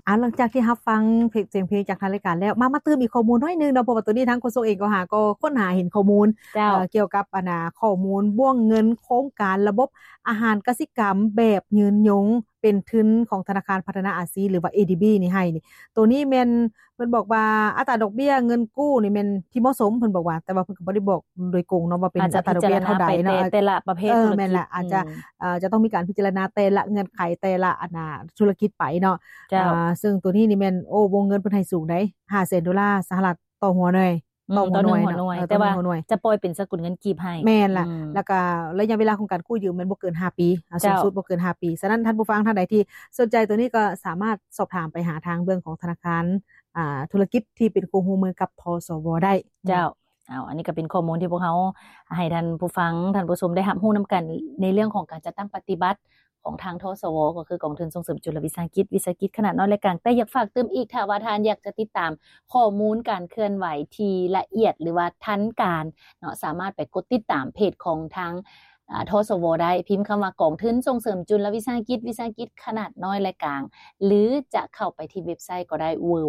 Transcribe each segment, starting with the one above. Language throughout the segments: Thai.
หลังจากที่รับฟังเพลงเสียงเพลงจากทางรายการแล้วมาตื้มอีกข้อมูลน้อยนึงเนาะเพราะว่าตัวนี้ทางโฆษกเองก็ค้นหาเห็นข้อมูลเจ้าเกี่ยวกับข้อมูลบ่วงเงินโครงการระบบอาหารกสิกรรมแบบยืนยงเป็นทุนของธนาคารพัฒนาอาเซียนหรือว่า ADB นี่ให้นี่ตัวนี้แม่นเพิ่นบอกว่าอัตราดอกเบี้ยเงินกู้นี่แม่นที่เหมาะสมเพิ่นบอกว่าแต่ว่าเพิ่นก็บ่ได้บอกโดยตรงเนาะว่าเป็นอัตราดอกเบี้ยเท่าใดเนาะแต่ละประเภทธุรกิจแม่นแหละอาจจะต้องมีการพิจารณาแต่ละเงื่อนไขแต่ละธุรกิจไปเนาะซึ่งตัวนี้นี่แม่นวงเงินเพิ่นให้สูงได้$500,000สหรัฐต่อหัวหน่วยต่อหัวหน่วยแต่ว่าจะปล่อยเป็นสกุลเงินกีบให้แม่นล่ะแล้วก็ระยะเวลาของการกู้ยืมมันบ่เกิน5ปีสูงสุดบ่เกิน5ปีฉะนั้นท่านผู้ฟังท่านใดที่สนใจตัวนี้ก็สามารถสอบถามไปหาทางเบื้องของธนาคารธุรกิจที่เป็นคู่หูมือกับทสวได้เจ้าอันนี้ก็เป็นข้อมูลที่พวกเขาให้ท่านผู้ฟังท่านผู้ชมได้รับรู้นํากันในเรื่องของการจัดตั้งปฏิบัติของทางทสวก็คือกองทุนส่งเสริมจุลวิสาหกิจขนาดน้อยและกลางแต่อยากฝากเติมอีกถ้าว่าท่านอยากจะติดตามข้อมูลการเคลื่อนไหวที่ละเอียดหรือว่าทันการเนาะสามารถไปกดติดตามเพจของทางทสวได้พิมพ์คําว่ากองทุนส่งเสริมจุลวิสาหกิจขนาดน้อยและกลางหรือจะเข้าไปที่เว็บไซต์ก็ได้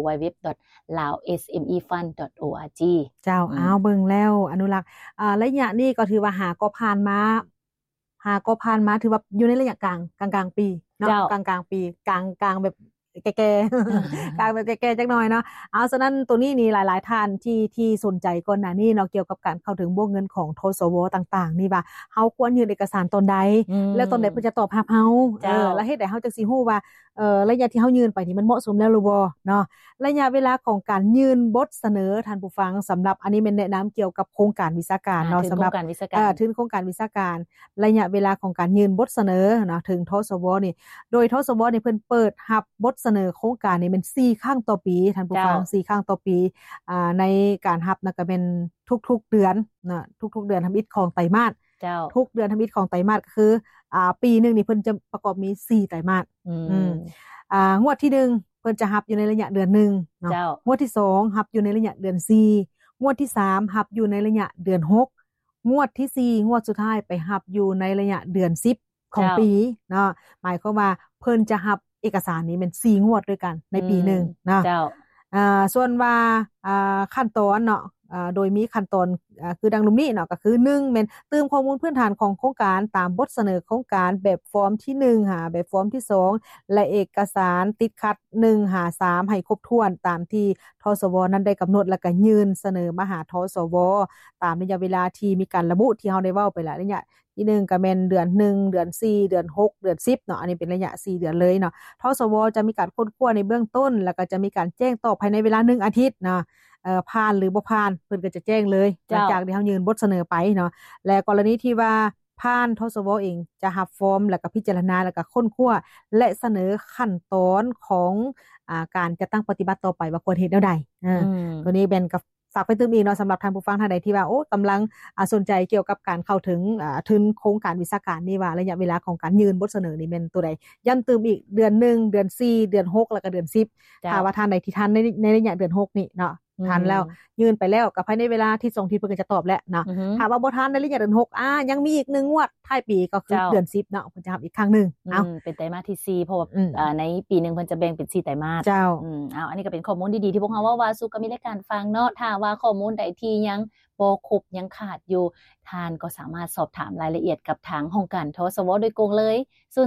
www.laosmefund.org เจ้าเบิ่งแล้วอนุรักษ์ระยะนี้ก็ถือว่าหาก็ผ่านมาถือว่าอยู่ในระยะกลางปีเนาะกลางปีกลางแบบแก่ๆกลางแบบแก่ๆจักหน่อยเนาะฉะนั้นตัวนี้นี่หลายๆท่านที่สนใจก่อนหน้านี้เนาะเกี่ยวกับการเข้าถึงวงเงินของทสวต่างๆนี่ว่าเฮาควรยื่นเอกสารตอนใดแล้วตอนใดเพิ่นจะตอบรับเฮาแล้วเฮ็ดให้เฮาจังสิฮู้ว่าระยะที่เฮายื่นไปนี่มันเหมาะสมแล้วหรือบ่เนาะระยะเวลาของการยื่นบทเสนอท่านผู้ฟังสำหรับอันนี้แม่นแนะนําเกี่ยวกับโครงการวิชาการเนาะสำหรับถึงโครงการวิชาการระยะเวลาของการยื่นบทเสนอเนาะถึงทสวนี่โดยทสวนี่เพิ่นเปิดรับบทเสนอโครงการนี่เป็น4ครั้งต่อปีท่านผู้ฟัง4ครั้งต่อปีในการรับน่ะก็เป็นทุกๆเดือนนะทุกๆเดือนทำอิฐของไตรมาสทุกเดือนทำอิฐของไตรมาสก็คือปีนึงนี่เพิ่นจะประกอบมี4ไตรมาสงวดที่1เพิ่นจะรับอยู่ในระยะเดือน1เนาะงวดที่2รับอยู่ในระยะเดือน4งวดที่3รับอยู่ในระยะเดือน6งวดที่4งวดสุดท้ายไปรับอยู่ในระยะเดือน10ของปีเนาะหมายความว่าเพิ่นจะรับเอกสารนี้เป็น4งวดด้วยกันในปีนึงเนาะส่วนว่าขั้นตอนเนาะโดยมีขั้นตอนคือดังนี้เนาะก็คือ1แม่นเติมข้อมูลพื้นฐานของโครงการตามบทเสนอโครงการแบบฟอร์มที่1แบบฟอร์มที่2และเอกสารติดขัด153ให้ครบถ้วนตามที่ทสวนั้นได้กําหนดแล้วก็ยื่นเสนอมาหาทสวตามระยะเวลาที่มีการระบุที่เฮาได้เว้าไปแล้วระยะที่1ก็แม่นเดือน1เดือน4เดือน6เดือน10เนาะอันนี้เป็นระยะ4เดือนเลยเนาะทสวจะมีการค้นคว้าในเบื้องต้นแล้วก็จะมีการแจ้งตอบภายในเวลา1อาทิตย์เนาะผ่านหรือบ่ผ่านเพิ่นก็จะแจ้งเลยหลังจากที่เฮายื่นบทเสนอไปเนาะและกรณีที่ว่าผ่านทสวเองจะรับฟอร์มแล้วก็พิจารณาแล้วก็ค้นคว้าและเสนอขั้นตอนของการจัดตั้งปฏิบัติต่อไปว่าควรเฮ็ดแนวใดตัวนี้เป็นกับฝากไปเติมอีกเนาะสําหรับท่านผู้ฟังท่านใดที่ว่ากําลังสนใจเกี่ยวกับการเข้าถึงทุนโครงการวิชาการนี่ว่าระยะเวลาของการยื่นบทเสนอนี่แม่นตัวใดย้ำเติมอีกเดือน1เดือน4เดือน6แล้วก็เดือน10ถ้าว่าท่านใดที่ทันในระยะเดือน6นี่เนาะทันแล้วยื่นไปแล้วก็ภายในเวลาที่2ที่เพิ่นก็จะตอบแล้วเนาะถ้าว่าบ่ทันในระยะเดือน6ยังมีอีก1งวดท้ายปีก็คือเดือน10เนาะเพิ่นจะรับอีกครั้งนึงเป็นไตรมาสที่4เพราะว่าในปีนึงเพิ่นจะแบ่งเป็น4ไตรมาสเจ้าอันนี้ก็เป็นข้อมูลดีๆที่พวกเราว่าสู่ก็มีรายการฟังเนาะถ้าว่าข้อมูลใดที่ยังบ่ครบยังขาดอยู่ท่านก็สามารถสอบถามรายละเอียดกับทางห้องการทสวโดยตรงเลย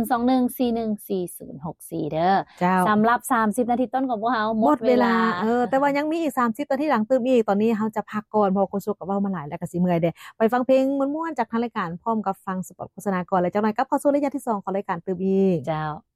021414064เด้อสําหรับ30นาทีต้นของพวกเราหมดเวลาแต่ว่ายังมีอีก30นาทีหลังเติมอีกตอนนี้เฮาจะพักก่อนเพราะโฆษกก็เว้ามาหลายแล้วก็สิเมื่อยเด้ไปฟังเพลงม่วนๆจากทางรายการพร้อมกับฟังสปอตโฆษณาก่อนแล้วจังได๋กลับเข้าสู่ระยะที่2ของรายการเติมอีกเจ้า